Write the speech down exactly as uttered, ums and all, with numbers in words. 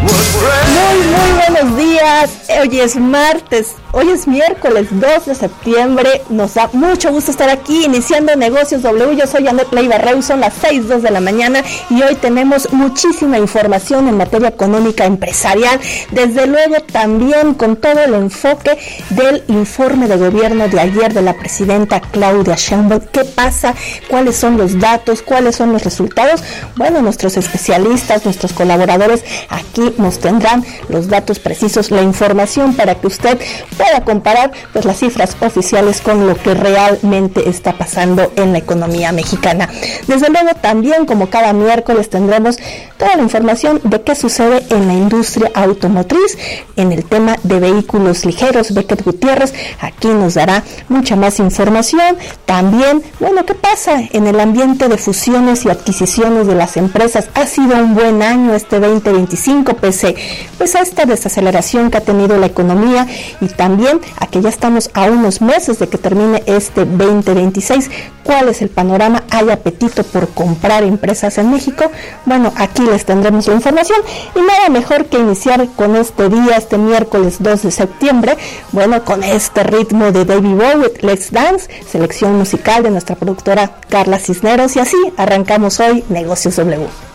Muy, muy buenos días. Hoy es martes, hoy es miércoles dos de septiembre. Nos da mucho gusto estar aquí iniciando Negocios W. Yo soy Anet Leiva Reu, son las seis dos de la mañana y hoy tenemos muchísima información en materia económica empresarial. Desde luego también con todo el enfoque del informe de gobierno de ayer de la presidenta Claudia Sheinbaum. ¿Qué pasa? ¿Cuáles son los datos? ¿Cuáles son los resultados? Bueno, nuestros especialistas, nuestros colaboradores aquí nos tendrán los datos precisos, la información para que usted pueda comparar pues las cifras oficiales con lo que realmente está pasando en la economía mexicana. Desde luego también, como cada miércoles, tendremos toda la información de qué sucede en la industria automotriz, en el tema de vehículos ligeros. Beckett Gutiérrez aquí nos dará mucha más información. También, bueno, ¿qué pasa en el ambiente de fusiones y adquisiciones de las empresas? Ha sido un buen año este veinte veinticinco, pese pues a esta desaceleración que ha tenido la economía y también a que ya estamos a unos meses de que termine este veinte veintiséis. ¿Cuál es el panorama? ¿Hay apetito por comprar empresas en México? Bueno, aquí les tendremos la información y nada mejor que iniciar con este día, este miércoles dos de septiembre, bueno, con este ritmo de David Bowie, Let's Dance, selección musical de nuestra productora Carla Cisneros, y así arrancamos hoy Negocios W.